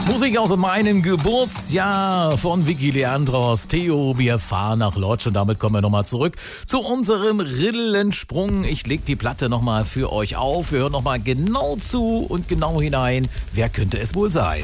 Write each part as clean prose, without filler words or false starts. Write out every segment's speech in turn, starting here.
Musik aus meinem Geburtsjahr von Vicky Leandros, Theo. Wir fahren nach Lodz und damit kommen wir nochmal zurück zu unserem Rillensprung. Ich leg die Platte nochmal für euch auf. Wir hören nochmal genau zu und genau hinein. Wer könnte es wohl sein?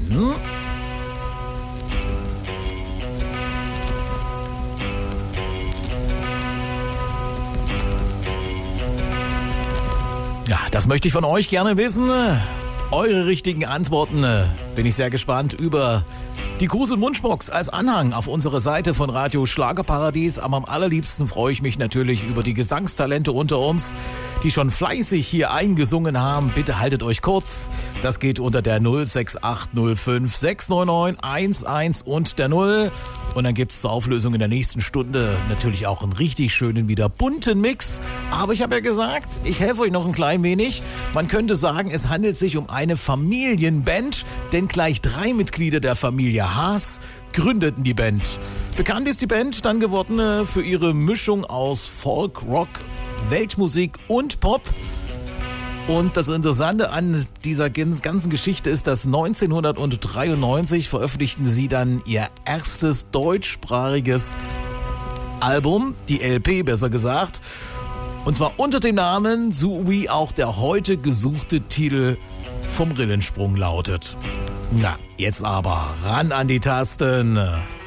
Ja, das möchte ich von euch gerne wissen. Eure richtigen Antworten bin ich sehr gespannt über die Gruß- und Wunschbox als Anhang auf unserer Seite von Radio Schlagerparadies. Aber am allerliebsten freue ich mich natürlich über die Gesangstalente unter uns, die schon fleißig hier eingesungen haben. Bitte haltet euch kurz. Das geht unter der 06805 699 11 und der 0. Und dann gibt's zur Auflösung in der nächsten Stunde natürlich auch einen richtig schönen, wieder bunten Mix. Aber ich habe ja gesagt, ich helfe euch noch ein klein wenig. Man könnte sagen, es handelt sich um eine Familienband, denn gleich 3 Mitglieder der Familie Haas gründeten die Band. Bekannt ist die Band dann geworden für ihre Mischung aus Folk, Rock, Weltmusik und Pop. Und das Interessante an dieser ganzen Geschichte ist, dass 1993 veröffentlichten sie dann ihr erstes deutschsprachiges Album, die LP besser gesagt. Und zwar unter dem Namen, so wie auch der heute gesuchte Titel vom Rillensprung lautet. Na, jetzt aber ran an die Tasten.